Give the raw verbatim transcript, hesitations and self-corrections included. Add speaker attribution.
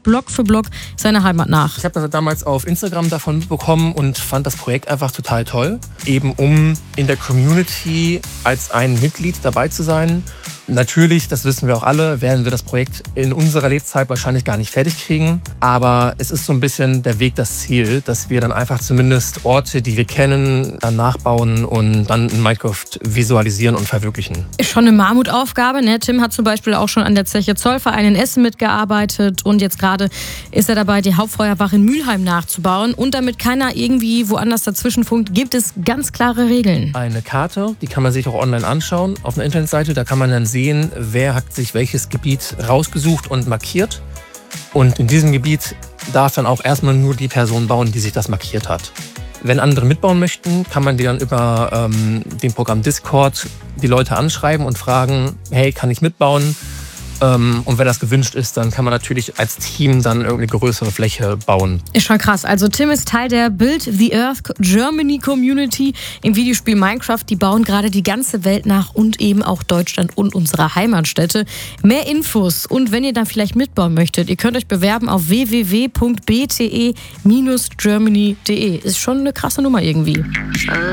Speaker 1: Block für Block seiner Heimat nach.
Speaker 2: Ich habe damals auf Instagram davon mitbekommen und fand das Projekt einfach total toll. Eben um in der Community als ein Mitglied dabei zu sein. Natürlich, das wissen wir auch alle, werden wir das Projekt in unserer Lebzeit wahrscheinlich gar nicht fertig kriegen. Aber es ist so ein bisschen der Weg, das Ziel, dass wir dann einfach zumindest Orte, die wir kennen, dann nachbauen und dann in Minecraft visualisieren und verwirklichen.
Speaker 1: Ist schon eine Mammutaufgabe, ne? Tim hat zum Beispiel auch schon an der Zeche Zollverein in Essen mitgearbeitet und jetzt gerade ist er dabei, die Hauptfeuerwache in Mülheim nachzubauen. Und damit keiner irgendwie woanders dazwischen funkt, gibt es ganz klare Regeln.
Speaker 2: Eine Karte, die kann man sich auch online anschauen auf einer Internetseite. Da kann man dann sehen, wer hat sich welches Gebiet rausgesucht und markiert. Und in diesem Gebiet darf dann auch erstmal nur die Person bauen, die sich das markiert hat. Wenn andere mitbauen möchten, kann man die dann über ähm, den Programm Discord die Leute anschreiben und fragen, hey, kann ich mitbauen? Ähm, und wenn das gewünscht ist, dann kann man natürlich als Team dann irgendeine größere Fläche bauen.
Speaker 1: Ist schon krass. Also Tim ist Teil der Build the Earth Germany Community im Videospiel Minecraft. Die bauen gerade die ganze Welt nach und eben auch Deutschland und unsere Heimatstädte. Mehr Infos und wenn ihr da vielleicht mitbauen möchtet, ihr könnt euch bewerben auf w w w punkt b t e Bindestrich germany punkt d e. Ist schon eine krasse Nummer irgendwie.